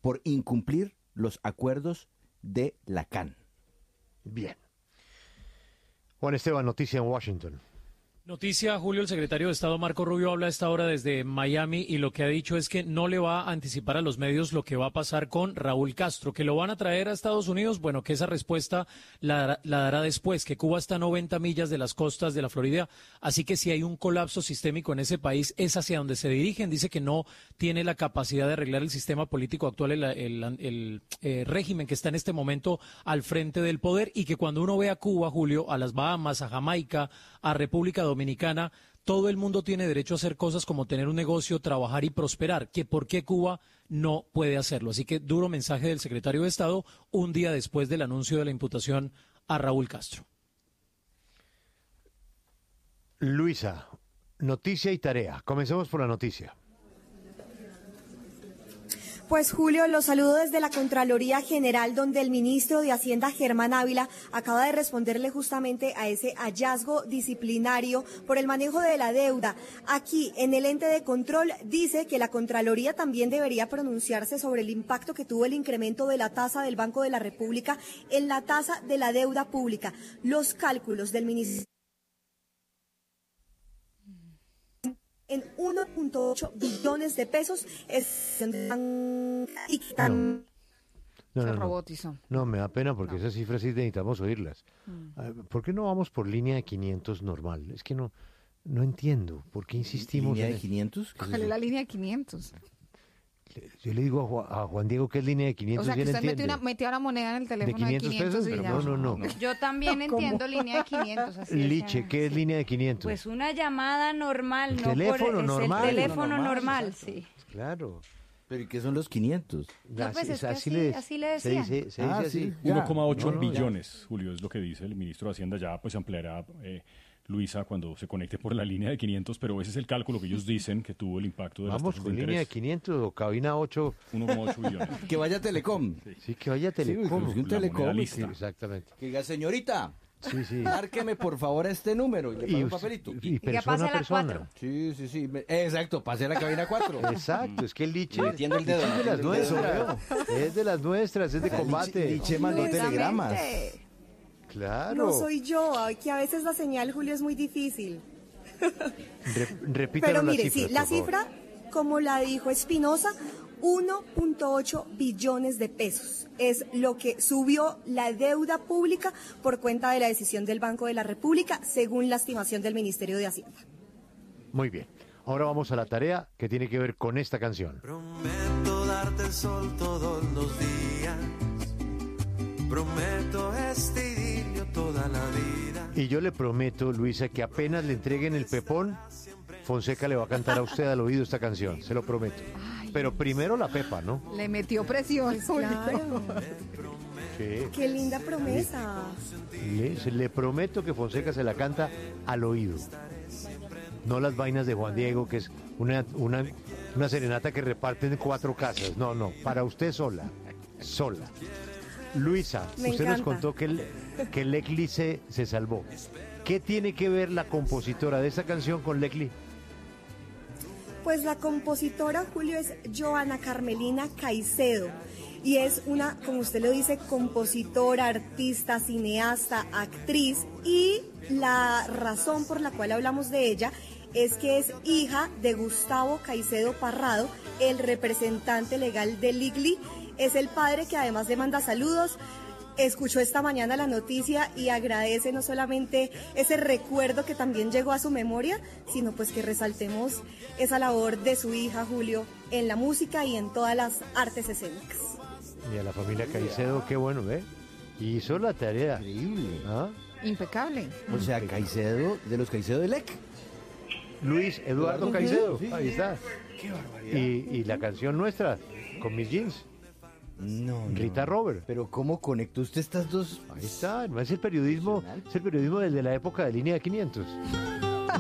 por incumplir los acuerdos de la CAN. Bien. Juan Esteban, noticia en Washington. Noticia, Julio, el secretario de Estado Marco Rubio habla a esta hora desde Miami y lo que ha dicho es que no le va a anticipar a los medios lo que va a pasar con Raúl Castro, que lo van a traer a Estados Unidos, bueno, que esa respuesta la dará después, que Cuba está a 90 millas de las costas de la Florida, así que si hay un colapso sistémico en ese país, es hacia donde se dirigen. Dice que no tiene la capacidad de arreglar el sistema político actual, el régimen que está en este momento al frente del poder, y que cuando uno ve a Cuba, Julio, a las Bahamas, a Jamaica, a República Dominicana, todo el mundo tiene derecho a hacer cosas como tener un negocio, trabajar y prosperar, que por qué Cuba no puede hacerlo. Así que duro mensaje del secretario de Estado un día después del anuncio de la imputación a Raúl Castro. Luisa, noticia y tarea. Comencemos por la noticia. Pues Julio, los saludo desde la Contraloría General, donde el ministro de Hacienda, Germán Ávila, acaba de responderle justamente a ese hallazgo disciplinario por el manejo de la deuda. Aquí, en el ente de control, dice que la Contraloría también debería pronunciarse sobre el impacto que tuvo el incremento de la tasa del Banco de la República en la tasa de la deuda pública. Los cálculos del ministerio en 1.8 billones de pesos robotizó. No, me da pena porque esas cifras sí necesitamos oírlas. ¿Por qué no vamos por línea de 500 normal? Es que no entiendo. ¿Por qué insistimos ¿Línea en de 500? ¿Cuál es la línea de 500? Yo le digo a Juan Diego que es línea de 500. O sea, que y él usted entiende. metió una moneda en el teléfono ¿De 500 pesos? y ya. No. Yo también entiendo línea de 500. Así Liche, ¿qué es línea de 500? Pues una llamada normal, El no teléfono por normal. el teléfono normal, Exacto. sí. Claro. ¿Pero y qué son los 500? No, pues es que así le decían. Se dice Ah, así. sí. Ya. 1,8 No, billones, Julio, es lo que dice el ministro de Hacienda. Ya pues ampliará Luisa cuando se conecte por la línea de 500, pero ese es el cálculo que ellos dicen que tuvo el impacto de las Vamos tasas con de línea de interés. 500 o cabina 8. 1,8 billones. Que vaya Telecom. Sí, que vaya Telecom. Sí, un La Telecom. moneda Sí, lista. exactamente. Que diga, señorita, Sí. márqueme por favor a este número y le pago un papelito. Y que persona pase a a la persona. 4. Sí. Exacto, pase a la cabina 4. Exacto, es que el liche Metiendo el dedo. es de las nuestras. Es de las nuestras, es de combate. Liche mandó telegramas. Claro. No soy yo, que a veces la señal, Julio, es muy difícil. Repítanos Pero las mire, cifras, sí, la por favor. cifra, como la dijo Espinosa, 1.8 billones de pesos. Es lo que subió la deuda pública por cuenta de la decisión del Banco de la República, según la estimación del Ministerio de Hacienda. Muy bien. Ahora vamos a la tarea que tiene que ver con esta canción. Prometo darte el sol todos los días. Prometo este idilio toda la vida. Y yo le prometo, Luisa, que apenas le entreguen el pepón, Fonseca le va a cantar a usted al oído esta canción, se lo prometo. Pero primero la pepa, ¿no? Le metió presión. Claro, Sí. qué linda promesa. Le prometo que Fonseca se la canta al oído. No las vainas de Juan Diego, que es una serenata que reparten en 4 casas. No, para usted sola. Luisa, Me usted nos encanta. contó que Lecli se salvó. ¿Qué tiene que ver la compositora de esta canción con Lecli? Pues la compositora, Julio, es Joana Carmelina Caicedo. Y es una, como usted lo dice, compositora, artista, cineasta, actriz. Y la razón por la cual hablamos de ella es que es hija de Gustavo Caicedo Parrado, el representante legal de Ligli. Es el padre que además le manda saludos. Escuchó esta mañana la noticia y agradece no solamente ese recuerdo que también llegó a su memoria, sino pues que resaltemos esa labor de su hija, Julio, en la música y en todas las artes escénicas. Y a la familia Caicedo, qué bueno, ¿eh? Hizo la tarea. Increíble. ¿Ah? Impecable. O sea, Caicedo, de los Caicedo de Lec. Luis Eduardo Caicedo, Sí. ahí está. Qué barbaridad. Y la canción nuestra, con mis jeans, No. Rita Robert. Pero ¿cómo conectó usted estas dos? Ahí está, no es el periodismo desde la época de línea de 500.